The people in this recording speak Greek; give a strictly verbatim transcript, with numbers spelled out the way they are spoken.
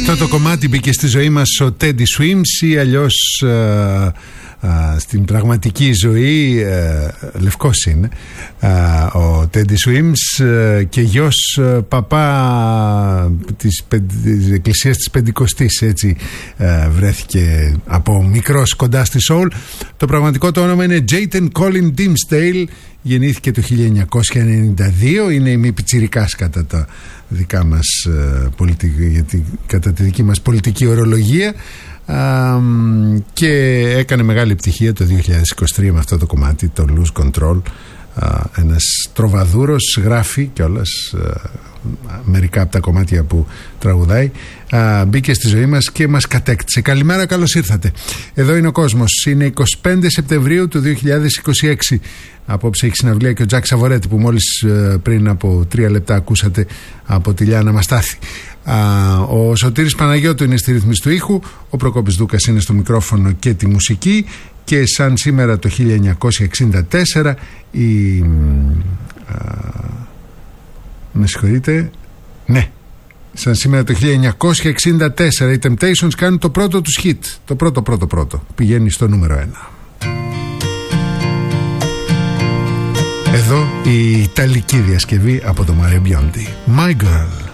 Αυτό το κομμάτι μπήκε στη ζωή μας ο Teddy Swims ή αλλιώς α, α, στην πραγματική ζωή α, λευκός είναι α, ο Teddy Swims α, και γιος α, παπά της, της Εκκλησίας της Πεντηκοστής, έτσι α, βρέθηκε από μικρός κοντά στη Soul. Το πραγματικό το όνομα είναι Jayden Colin Dimsdale. Γεννήθηκε το χίλια εννιακόσια ενενήντα δύο, είναι ημιπιτσιρικάς κατά τα δικά μας uh, πολιτική, γιατί, κατά τη δική μας πολιτική ορολογία, uh, και έκανε μεγάλη επιτυχία το δύο χιλιάδες είκοσι τρία με αυτό το κομμάτι, το Lose Control. Uh, ένας τροβαδούρος, γράφει κιόλας uh, μερικά από τα κομμάτια που τραγουδάει. Uh, μπήκε στη ζωή μας και μας κατέκτησε. Καλημέρα, καλώς ήρθατε. Εδώ είναι ο κόσμος. Είναι εικοστή πέμπτη Σεπτεμβρίου του δύο χιλιάδες είκοσι έξι. Απόψε έχει συναυλία και ο Τζακ Σαβορέτη, που μόλις uh, πριν από τρία λεπτά ακούσατε από τη Λιάννα Μαστάθη. Uh, ο Σωτήρης Παναγιώτου είναι στη ρύθμιση του ήχου, ο Προκόπης Δούκας είναι στο μικρόφωνο και τη μουσική. Και σαν σήμερα το χίλια εννιακόσια εξήντα τέσσερα η... Uh, με συγχωρείτε, ναι, σαν σήμερα το χίλια εννιακόσια εξήντα τέσσερα οι Temptations κάνουν το πρώτο τους hit, το πρώτο πρώτο πρώτο, πηγαίνει στο νούμερο ένα. Εδώ η ιταλική διασκευή από το Mario Biondi, My Girl.